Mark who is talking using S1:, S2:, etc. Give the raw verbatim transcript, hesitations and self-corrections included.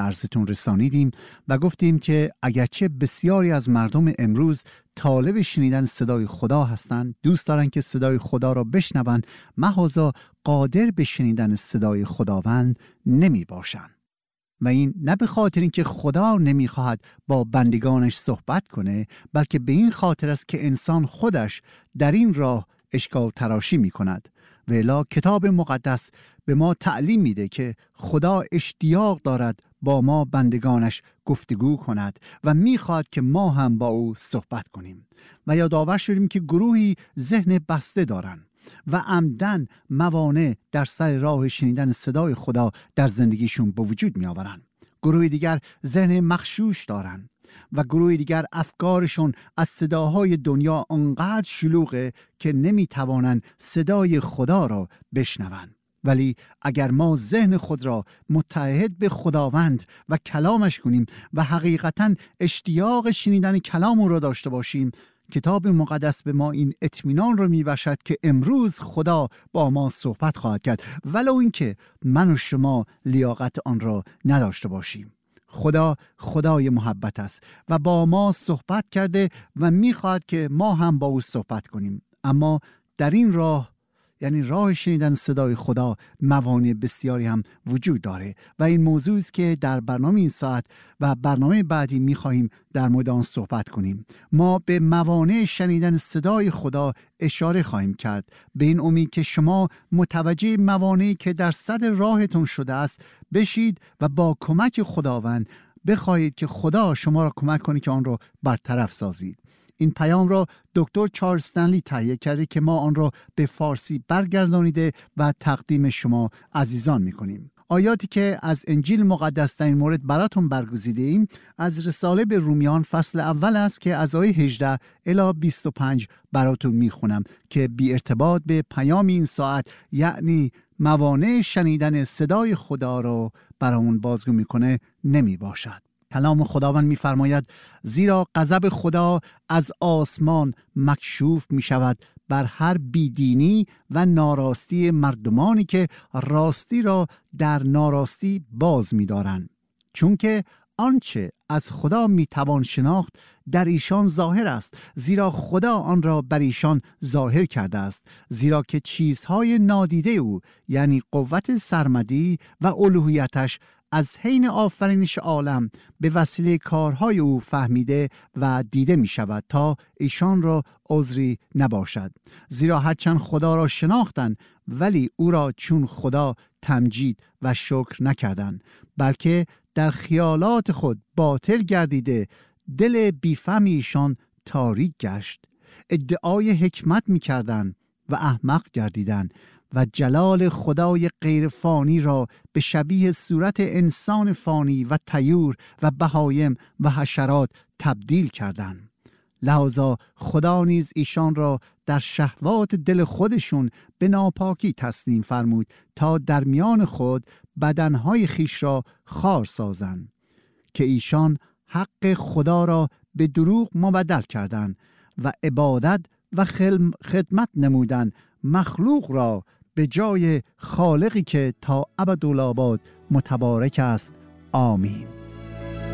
S1: عرضتون رسانیدیم و گفتیم که اگرچه بسیاری از مردم امروز طالب شنیدن صدای خدا هستند، دوست دارن که صدای خدا را بشنوند، محض قادر به شنیدن صدای خداوند نمی باشند. و این نه به خاطر اینکه خدا نمیخواهد با بندگانش صحبت کنه، بلکه به این خاطر است که انسان خودش در این راه اشکال تراشی می کند. و الا کتاب مقدس به ما تعلیم میده که خدا اشتیاق دارد با ما بندگانش گفتگو کند و میخواد که ما هم با او صحبت کنیم. و یادآور شدیم که گروهی ذهن بسته دارن و عمدن موانع در سر راه شنیدن صدای خدا در زندگیشون به وجود می آورن. گروه دیگر ذهن مغشوش دارن و گروه دیگر افکارشون از صداهای دنیا انقدر شلوغه که نمی توانن صدای خدا را بشنون. ولی اگر ما ذهن خود را متحد به خداوند و کلامش کنیم و حقیقتاً اشتیاق شنیدن کلام او را داشته باشیم، کتاب مقدس به ما این اطمینان رو میبخشد که امروز خدا با ما صحبت خواهد کرد، ولو اینکه من و شما لیاقت آن را نداشته باشیم. خدا خدای محبت است و با ما صحبت کرده و میخواهد که ما هم با او صحبت کنیم. اما در این راه، یعنی راه شنیدن صدای خدا، موانع بسیاری هم وجود داره و این موضوع است که در برنامه این ساعت و برنامه بعدی می‌خواهیم در مورد آن صحبت کنیم. ما به موانع شنیدن صدای خدا اشاره خواهیم کرد، به این امید که شما متوجه موانعی که در صدر راهتون شده است بشید و با کمک خداوند بخواهید که خدا شما را کمک کنه که آن را برطرف سازید. این پیام را دکتر چارلز استنلی تهیه کرده که ما آن را به فارسی برگردانیده و تقدیم شما عزیزان می‌کنیم. آیاتی که از انجیل مقدس در این مورد براتون برگزیده ایم از رساله به رومیان فصل اول است که از آیه هجده الی بیست و پنج براتون میخونم که بی ارتباط به پیام این ساعت، یعنی موانع شنیدن صدای خدا رو برامون بازگو میکنه نمی باشد. کلام خداوند می‌فرماید زیرا غضب خدا از آسمان مکشوف می شود بر هر بیدینی و ناراستی مردمانی که راستی را در ناراستی باز می دارند. چون که آنچه از خدا می توان شناخت در ایشان ظاهر است، زیرا خدا آن را بر ایشان ظاهر کرده است. زیرا که چیزهای نادیده او، یعنی قوت سرمدی و الوهیتش، از حین آفرینش عالم به وسیله کارهای او فهمیده و دیده می شود تا ایشان را عذری نباشد. زیرا هرچند خدا را شناختند ولی او را چون خدا تمجید و شکر نکردند، بلکه در خیالات خود باطل گردیده دل بیفهم ایشان تاریک گشت. ادعای حکمت می کردند و احمق گردیدند و جلال خدای غیر فانی را به شبیه صورت انسان فانی و طیور و بهایم و حشرات تبدیل کردند. لذا خدا نیز ایشان را در شهوات دل خودشون به ناپاکی تسلیم فرمود تا در میان خود بدنهای خیش را خوار سازند، که ایشان حق خدا را به دروغ مبدل کردند و عبادت و خدمت نمودند مخلوق را به جای خالقی که تا ابدالآباد متبارک است. آمین.